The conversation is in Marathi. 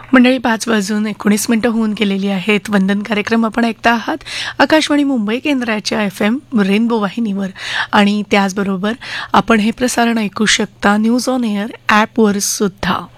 मंडळी 5:19 होऊन गेलेली आहेत. वंदन कार्यक्रम आपण ऐकता आहात आकाशवाणी मुंबई केंद्राच्या FM रेनबो वाहिनीवर आणि त्याचबरोबर आपण हे प्रसारण ऐकू शकता न्यूज ऑन एअर ॲपवर सुद्धा.